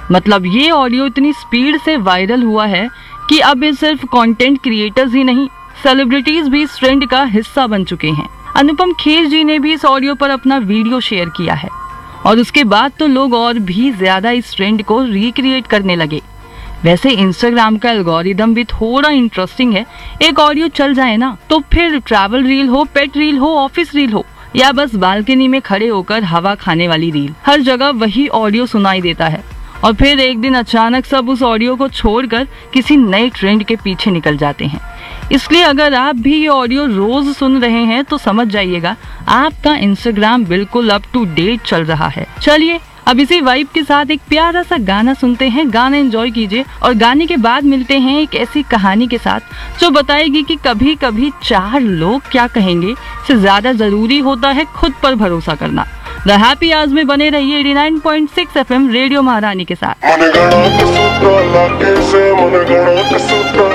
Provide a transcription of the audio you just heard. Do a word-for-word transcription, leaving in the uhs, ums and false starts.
मतलब ये ऑडियो इतनी स्पीड से वायरल हुआ है कि अब ये सिर्फ कंटेंट क्रिएटर्स ही नहीं, सेलिब्रिटीज भी इस ट्रेंड का हिस्सा बन चुके हैं। अनुपम खेर जी ने भी इस ऑडियो पर अपना वीडियो शेयर किया है और उसके बाद तो लोग और भी ज्यादा इस ट्रेंड को रिक्रिएट करने लगे। वैसे इंस्टाग्राम का एल्गोरिदम भी थोड़ा इंटरेस्टिंग है। एक ऑडियो चल जाए ना तो फिर ट्रैवल रील हो, पेट रील हो, ऑफिस रील हो या बस बालकनी में खड़े होकर हवा खाने वाली रील, हर जगह वही ऑडियो सुनाई देता है। और फिर एक दिन अचानक सब उस ऑडियो को छोड़कर किसी नए ट्रेंड के पीछे निकल जाते हैं। इसलिए अगर आप भी ये ऑडियो रोज सुन रहे हैं तो समझ जाइएगा आपका इंस्टाग्राम बिल्कुल अप टू डेट चल रहा है। चलिए अब इसी वाइब के साथ एक प्यारा सा गाना सुनते हैं, गाना एंजॉय कीजिए और गाने के बाद मिलते हैं एक ऐसी कहानी के साथ जो बताएगी कि कभी कभी चार लोग क्या कहेंगे से ज्यादा जरूरी होता है खुद पर भरोसा करना। द हैप्पी आवर्स में बने रहिए नवासी पॉइंट सिक्स एफएम रेडियो महारानी के साथ।